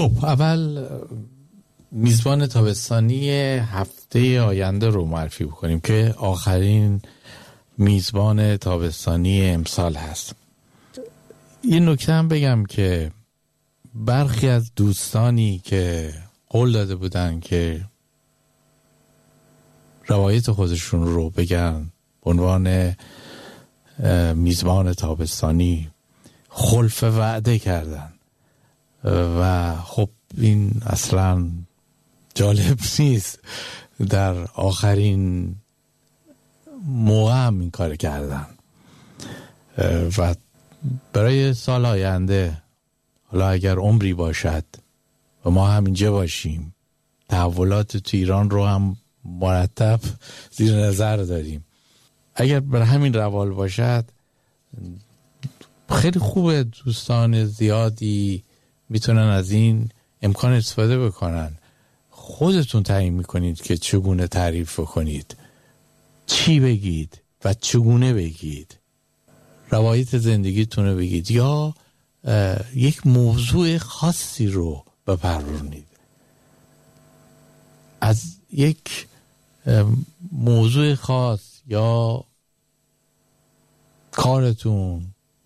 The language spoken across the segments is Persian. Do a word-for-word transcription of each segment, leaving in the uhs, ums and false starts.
خب اول میزبان تابستانی هفته آینده رو معرفی بکنیم که آخرین میزبان تابستانی امسال هست. یه نکته هم بگم که برخی از دوستانی که قول داده بودن که روایت خودشون رو بگن به عنوان میزبان تابستانی خلف وعده کردن و خب این اصلا جالب نیست. در آخرین موقع هم این کار کردن و برای سال آینده، حالا اگر عمری باشد و ما هم اینجا باشیم، تحولات تو ایران رو هم مرتب زیر نظر داریم، اگر بر همین روال باشد خیلی خوبه. دوستان زیادی میتونن از این امکان استفاده بکنن. خودتون تعیین میکنید که چگونه تعریف کنید، چی بگید و چگونه بگید، روایت زندگیتون رو بگید یا یک موضوع خاصی رو بپرونید. از یک موضوع خاص یا کارتون،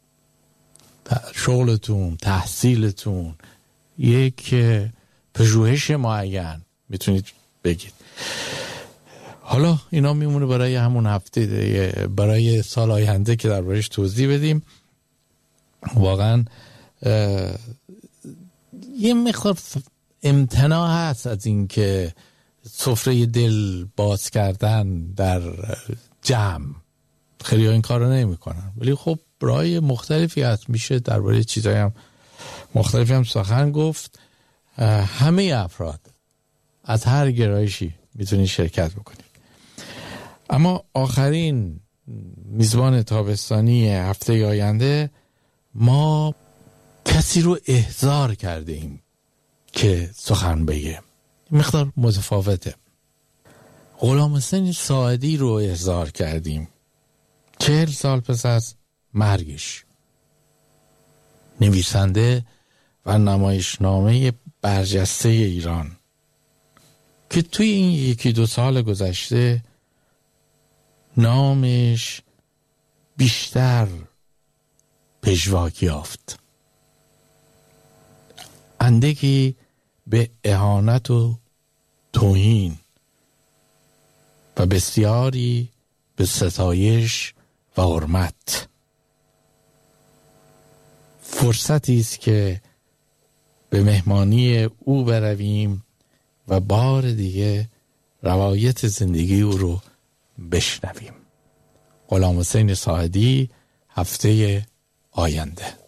شغلتون، تحصیلتون، یک پژوهش معین میتونید بگید. حالا اینا میمونه برای همون هفته، برای سال آینده که دربارش توضیح بدیم. واقعا یه مقدار امتناع هست از این که سفره دل باز کردن در جمع، خیلی ها این کار رو نمی کنن، ولی خب برای مختلفی هست، میشه درباره چیزایی هم مختلفی هم سخن گفت. همه افراد از هر گرایشی میتونید شرکت بکنید. اما آخرین میزبان تابستانی هفته آینده ما کسی رو احضار کرده ایم که سخن بگه. مقدار متفاوته. غلامحسین ساعدی رو احضار کردیم، چهل سال پس از مرگش، نویسنده و نمایشنامه برجسته ایران که توی این یکی دو سال گذشته نامش بیشتر پژواک یافت. اندکی به اهانت و توهین و بسیاری به ستایش و حرمت. فرصتی است که به مهمانی او برویم و بار دیگه روایت زندگی او رو بشنویم. غلامحسین ساعدی هفته آینده.